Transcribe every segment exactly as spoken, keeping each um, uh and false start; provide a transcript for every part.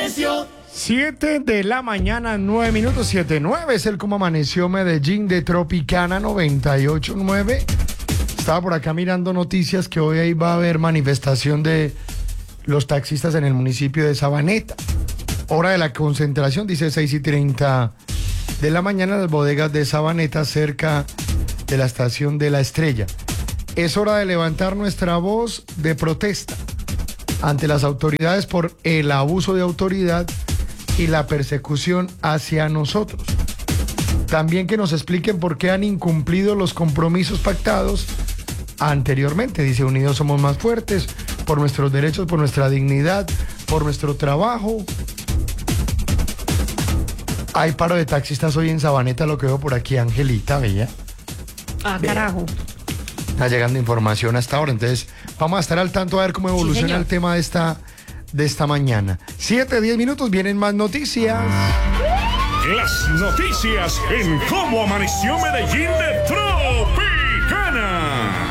amaneció? Siete de la mañana, nueve minutos, siete, nueve es el Cómo Amaneció Medellín de Tropicana noventa y ocho punto nueve. Estaba por acá mirando noticias que hoy ahí va a haber manifestación de los taxistas en el municipio de Sabaneta. Hora de la concentración, dice seis y treinta de la mañana, las bodegas de Sabaneta cerca de la estación de La Estrella. Es hora de levantar nuestra voz de protesta ante las autoridades por el abuso de autoridad y la persecución hacia nosotros. También que nos expliquen por qué han incumplido los compromisos pactados anteriormente. Dice, unidos somos más fuertes, por nuestros derechos, por nuestra dignidad, por nuestro trabajo. Hay paro de taxistas hoy en Sabaneta, lo que veo por aquí, Angelita, bella. Ah, carajo. Está llegando información hasta ahora, entonces vamos a estar al tanto a ver cómo evoluciona sí, el tema de esta, de esta mañana. Siete, diez minutos, vienen más noticias. Las noticias en Cómo Amaneció Medellín de Tropicana.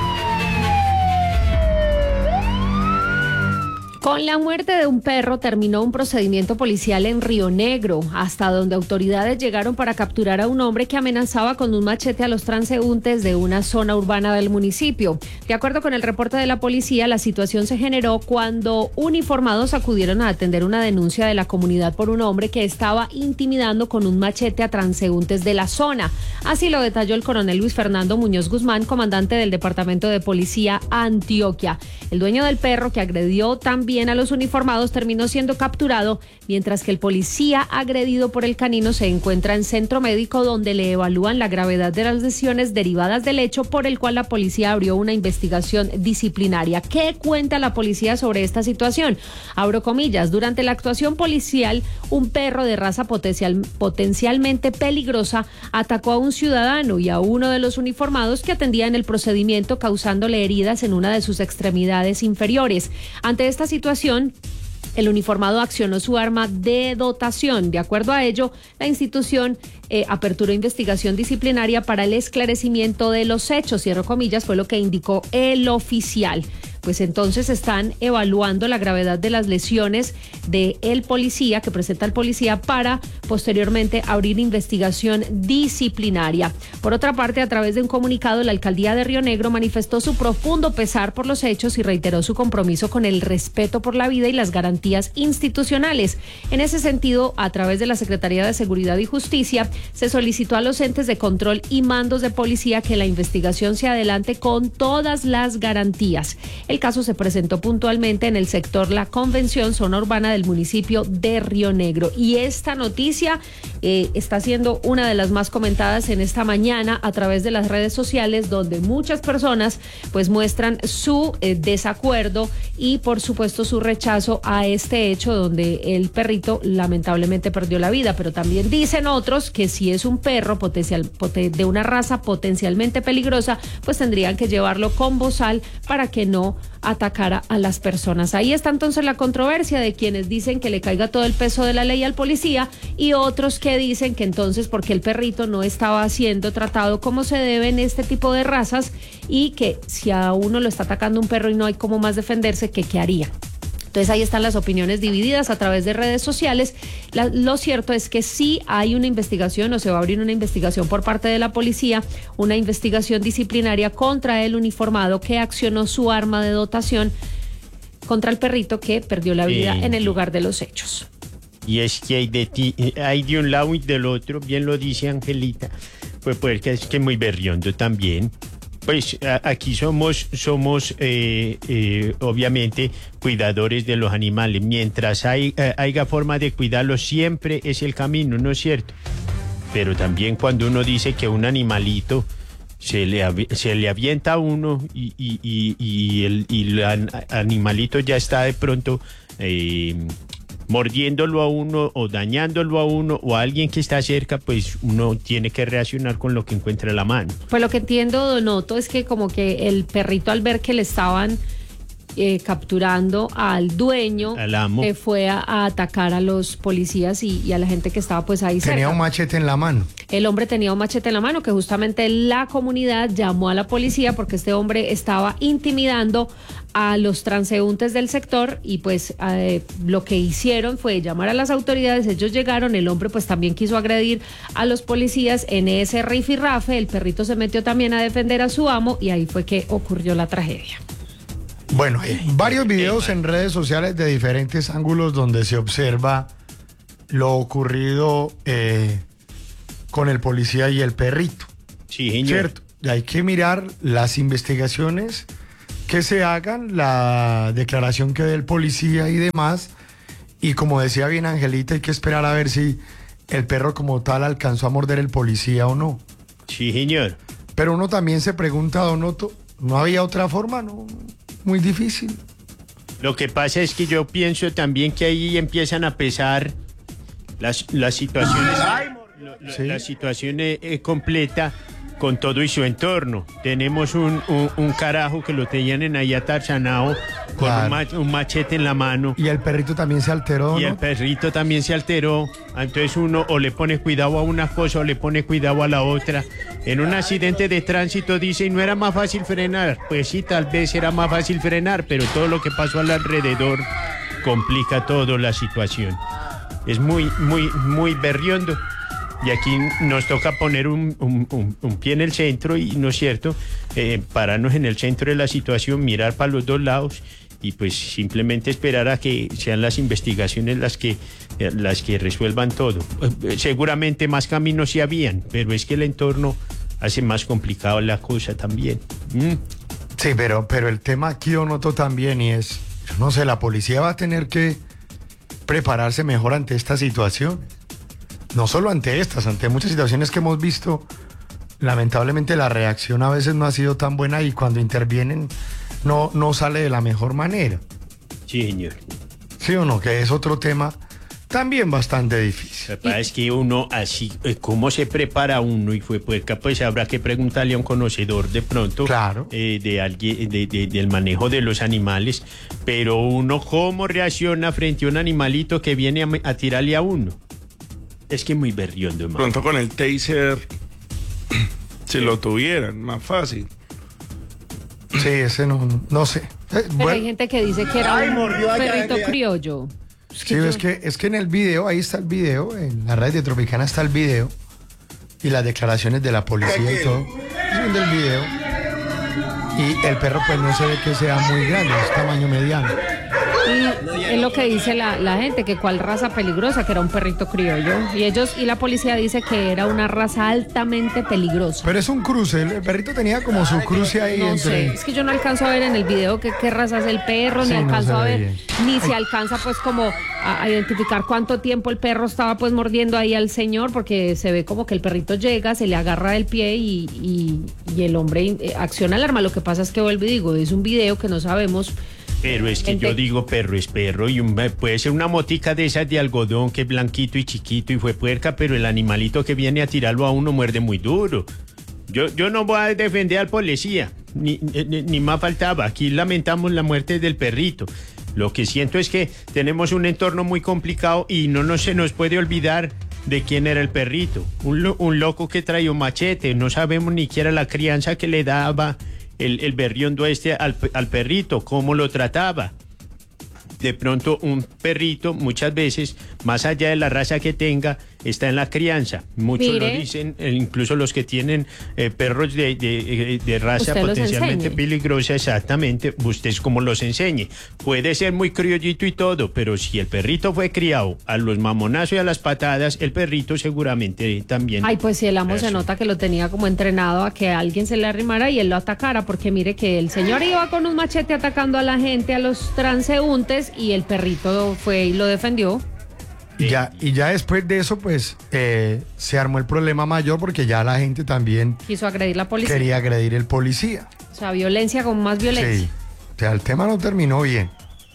Con la muerte de un perro terminó un procedimiento policial en Río Negro, hasta donde autoridades llegaron para capturar a un hombre que amenazaba con un machete a los transeúntes de una zona urbana del municipio. De acuerdo con el reporte de la policía, la situación se generó cuando uniformados acudieron a atender una denuncia de la comunidad por un hombre que estaba intimidando con un machete a transeúntes de la zona. Así lo detalló el coronel Luis Fernando Muñoz Guzmán, comandante del Departamento de Policía Antioquia. El dueño del perro, que agredió también a los uniformados, terminó siendo capturado, mientras que el policía agredido por el canino se encuentra en centro médico, donde le evalúan la gravedad de las lesiones derivadas del hecho, por el cual la policía abrió una investigación disciplinaria. ¿Qué cuenta la policía sobre esta situación? Abro comillas: durante la actuación policial, un perro de raza potencial, potencialmente peligrosa atacó a un ciudadano y a uno de los uniformados que atendían el procedimiento, causándole heridas en una de sus extremidades inferiores. Ante esta situación, el uniformado accionó su arma de dotación. De acuerdo a ello, la institución eh, aperturó investigación disciplinaria para el esclarecimiento de los hechos. Cierro comillas, fue lo que indicó el oficial. Pues entonces están evaluando la gravedad de las lesiones del policía, que presenta el policía, para posteriormente abrir investigación disciplinaria. Por otra parte, a través de un comunicado, la alcaldía de Río Negro manifestó su profundo pesar por los hechos y reiteró su compromiso con el respeto por la vida y las garantías institucionales. En ese sentido, a través de la Secretaría de Seguridad y Justicia, se solicitó a los entes de control y mandos de policía que la investigación se adelante con todas las garantías. El caso se presentó puntualmente en el sector La Convención, zona urbana del municipio de Río Negro. Y esta noticia eh, está siendo una de las más comentadas en esta mañana a través de las redes sociales, donde muchas personas pues muestran su eh, desacuerdo y por supuesto su rechazo a este hecho, donde el perrito lamentablemente perdió la vida. Pero también dicen otros que si es un perro potencial, poten, de una raza potencialmente peligrosa, pues tendrían que llevarlo con bozal para que no atacara a las personas. Ahí está entonces la controversia de quienes dicen que le caiga todo el peso de la ley al policía y otros que dicen que entonces porque el perrito no estaba siendo tratado como se debe en este tipo de razas, y que si a uno lo está atacando un perro y no hay cómo más defenderse, ¿qué, qué haría? Entonces ahí están las opiniones divididas a través de redes sociales. La, lo cierto es que sí hay una investigación, o se va a abrir una investigación por parte de la policía, una investigación disciplinaria contra el uniformado que accionó su arma de dotación contra el perrito que perdió la vida eh, en el lugar de los hechos. Y es que hay de, ti, hay de un lado y del otro, bien lo dice Angelita, pues puede que es que muy berriondo también. Pues aquí somos, somos eh, eh, obviamente cuidadores de los animales. Mientras hay, eh, haya forma de cuidarlos, siempre es el camino, ¿no es cierto? Pero también cuando uno dice que un animalito se le, se le avienta a uno y, y, y, y, el, y el animalito ya está de pronto Eh, mordiéndolo a uno o dañándolo a uno o a alguien que está cerca, pues uno tiene que reaccionar con lo que encuentra a la mano. Pues lo que entiendo, Donoto, es que como que el perrito, al ver que le estaban eh, capturando al dueño Al amo. que fue a, a atacar a los policías y, y a la gente que estaba pues ahí cerca. Tenía un machete en la mano. El hombre tenía un machete en la mano que justamente la comunidad llamó a la policía porque este hombre estaba intimidando a los transeúntes del sector y pues eh, lo que hicieron fue llamar a las autoridades, ellos llegaron, el hombre pues también quiso agredir a los policías en ese rifirrafe, el perrito se metió también a defender a su amo y ahí fue que ocurrió la tragedia. Bueno, hay varios videos en redes sociales de diferentes ángulos donde se observa lo ocurrido eh, con el policía y el perrito. Sí, señor. Cierto, y hay que mirar las investigaciones que se hagan, la declaración que dé el policía y demás. Y como decía bien Angelita, hay que esperar a ver si el perro como tal alcanzó a morder el policía o no. Sí, señor. Pero uno también se pregunta, Don Otto, ¿no había otra forma? No, muy difícil. Lo que pasa es que yo pienso también que ahí empiezan a pesar las, las situaciones, lo- lo- Sí. la situación eh, eh, completa con todo y su entorno. Tenemos un, un, un carajo que lo tenían ahí atarzanado con Claro. un, ma- un machete en la mano. Y el perrito también se alteró, Y ¿no? el perrito también se alteró, entonces uno o le pone cuidado a una cosa o le pone cuidado a la otra. En un accidente de tránsito dice, ¿y no era más fácil frenar? Pues sí, tal vez era más fácil frenar, pero todo lo que pasó al alrededor complica todo la situación. Es muy, muy, muy berriondo. Y aquí nos toca poner un, un- un- un pie en el centro y, ¿no es cierto?, eh, pararnos en el centro de la situación, mirar para los dos lados y pues simplemente esperar a que sean las investigaciones las que, eh, las que resuelvan todo. Eh, seguramente más caminos sí habían, pero es que el entorno hace más complicado la cosa también. ¿Mm? Sí, pero, pero el tema aquí yo noto también y es, yo no sé, la policía va a tener que prepararse mejor ante esta situación. No solo ante estas, ante muchas situaciones que hemos visto, lamentablemente la reacción a veces no ha sido tan buena y cuando intervienen no, no sale de la mejor manera. Sí, señor. ¿Sí o no? Que es otro tema también bastante difícil. Lo que pasa es que uno así, eh, ¿cómo se prepara uno? Y fue puerca, pues habrá que preguntarle a un conocedor de pronto Claro. eh, de alguien, de, de- del manejo de los animales, pero uno cómo reacciona frente a un animalito que viene a, me- a tirarle a uno. Es que muy berriondo, hermano. Pronto con el taser, si lo tuvieran, más fácil. Sí, ese no, no sé. Eh, Pero bueno, hay gente que dice que era un perrito criollo. sí, es que, es que en el video, ahí está el video, en la red de Tropicana está el video y las declaraciones de la policía y todo. Es viendo el video. Y el perro pues no se ve que sea muy grande, es tamaño mediano. Y es lo que dice la, la gente, que cuál raza peligrosa, que era un perrito criollo. Y ellos, y la policía dice que era una raza altamente peligrosa. Pero es un cruce, el, el perrito tenía como su cruce ahí No sé, entre... es que yo no alcanzo a ver en el video qué, qué raza es el perro, Sí, ni no alcanzo se a ve ver, bien. ni se alcanza pues como a, a identificar cuánto tiempo el perro estaba pues mordiendo ahí al señor, porque se ve como que el perrito llega, se le agarra el pie y, y, y el hombre eh, acciona el arma. Lo que pasa es que vuelvo y digo, es un video que no sabemos. Pero es que Gente- yo digo perro es perro y un- puede ser una motica de esas de algodón que es blanquito y chiquito y fue puerca, pero el animalito que viene a tirarlo a uno muerde muy duro. Yo, yo no voy a defender al policía, ni, ni, ni más faltaba. Aquí lamentamos la muerte del perrito. Lo que siento es que tenemos un entorno muy complicado y no nos, se nos puede olvidar de quién era el perrito. Un, lo- un loco que traía un machete, no sabemos ni siquiera la crianza que le daba el, el berriondo este al, pe- al perrito, cómo lo trataba. De pronto un perrito muchas veces, más allá de la raza que tenga, está en la crianza. Muchos Mire. lo dicen, eh, incluso los que tienen eh, perros de, de, eh, de raza Usted los potencialmente enseñe. peligrosa, exactamente, usted es como los enseñe. Puede ser muy criollito y todo, pero si el perrito fue criado a los mamonazos y a las patadas, el perrito seguramente también. Ay, pues si el amo se Eso. nota que lo tenía como entrenado a que alguien se le arrimara y él lo atacara, porque mire que el señor iba con un machete atacando a la gente, a los transeúntes, y el perrito fue y lo defendió. Y ya, y ya después de eso, pues, eh, se armó el problema mayor porque ya la gente también Quiso agredir la policía. quería agredir el policía. O sea, violencia con más violencia. Sí. O sea, el tema no terminó bien.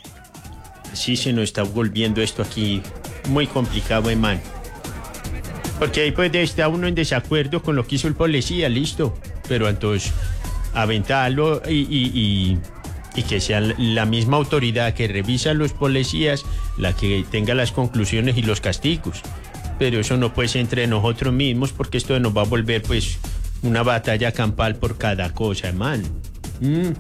Sí se nos está volviendo esto aquí muy complicado, hermano. Porque ahí pues está uno en desacuerdo con lo que hizo el policía, listo. Pero entonces, aventarlo y, y, y, y que sea la misma autoridad que revisa a los policías la que tenga las conclusiones y los castigos. Pero eso no puede ser entre nosotros mismos, porque esto nos va a volver pues una batalla campal por cada cosa, hermano. Mm.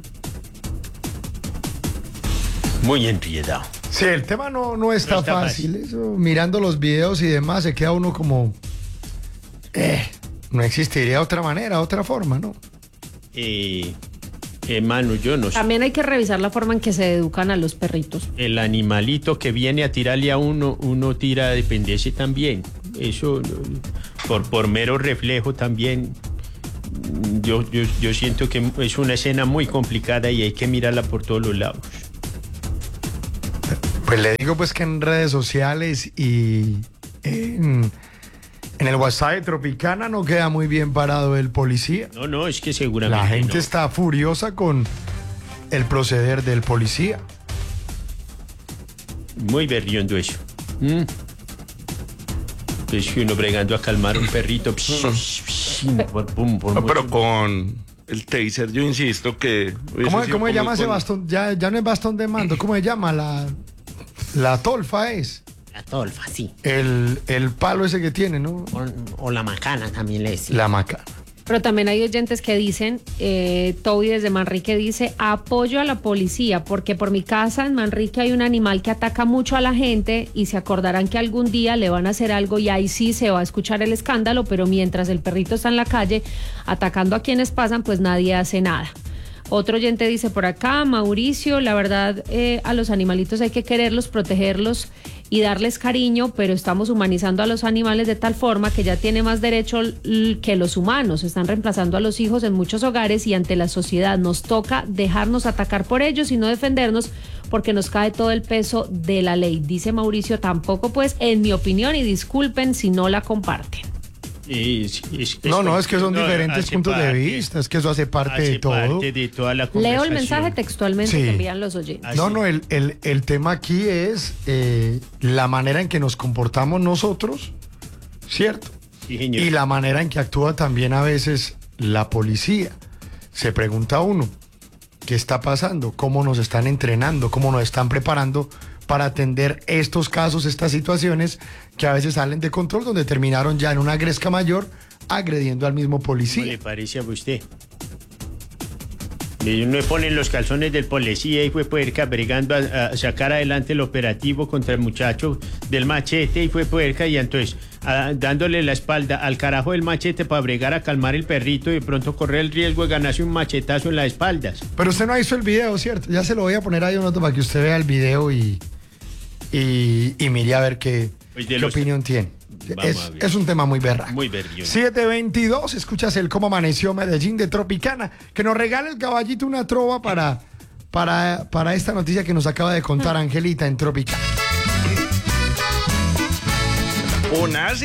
Muy enredado. Sí, el tema no, no está, No está fácil. fácil. Eso, mirando los videos y demás, se queda uno como... Eh, no existiría otra manera, otra forma, ¿no? Eh, hermano, yo no sé. También hay que revisar la forma en que se educan a los perritos. El animalito que viene a tirarle a uno, uno tira a defenderse también. Eso, por, por mero reflejo también. Yo, yo, yo siento que es una escena muy complicada y hay que mirarla por todos los lados. Pues le digo pues que en redes sociales y en, en el WhatsApp de Tropicana no queda muy bien parado el policía. No, no, es que seguramente La gente no. está furiosa con el proceder del policía. Muy berriondo eso. ¿Mm? Es que uno bregando a calmar un perrito. por, pum, por No, mucho- pero con el taser yo insisto que... hubiese ¿Cómo, sido cómo se como llama ese con- bastón? Ya, ya no es bastón de mando. ¿Cómo se llama? La, la tolfa es. La tolfa, sí. El, el palo ese que tiene, ¿no? O, o la macana también le decía. La macana. Pero también hay oyentes que dicen, eh, Toby desde Manrique dice, apoyo a la policía, porque por mi casa en Manrique hay un animal que ataca mucho a la gente y se acordarán que algún día le van a hacer algo y ahí sí se va a escuchar el escándalo, pero mientras el perrito está en la calle atacando a quienes pasan, pues nadie hace nada. Otro oyente dice por acá, Mauricio, la verdad eh, a los animalitos hay que quererlos, protegerlos y darles cariño, pero estamos humanizando a los animales de tal forma que ya tiene más derecho l- que los humanos. Están reemplazando a los hijos en muchos hogares y ante la sociedad nos toca dejarnos atacar por ellos y no defendernos porque nos cae todo el peso de la ley. Dice Mauricio, tampoco pues, en mi opinión, y disculpen si no la comparten. Es- es- es- No, no, es que son no, diferentes hace puntos de parte- vista, es que eso hace parte hace de todo. parte de toda la Leo el conversación. mensaje textualmente Sí. que envían los oyentes. Así. No, no, el, el- el tema aquí es eh, la manera en que nos comportamos nosotros, ¿cierto? Sí, señor. Y la manera en que actúa también a veces la policía. Se pregunta uno, ¿qué está pasando? ¿Cómo nos están entrenando? ¿Cómo nos están preparando para atender estos casos, estas situaciones que a veces salen de control, donde terminaron ya en una gresca mayor agrediendo al mismo ¿Cómo le policía? parece a usted? Ellos no ponen los calzones del policía y fue puerca bregando a, a sacar adelante el operativo contra el muchacho del machete y fue puerca y entonces a- dándole la espalda al carajo del machete para bregar a calmar el perrito y de pronto correr el riesgo de ganarse un machetazo en las espaldas. Pero usted no hizo el video, ¿cierto? Ya se lo voy a poner ahí un otro para que usted vea el video y, y, y mire a ver qué, Pues de qué los- opinión tiene. Vamos Es, a ver. es un tema muy berraco. Muy berrión. siete veintidós, escuchas el Cómo Amaneció Medellín de Tropicana, que nos regala el caballito una trova para, para, para esta noticia que nos acaba de contar Angelita en Tropicana. Unas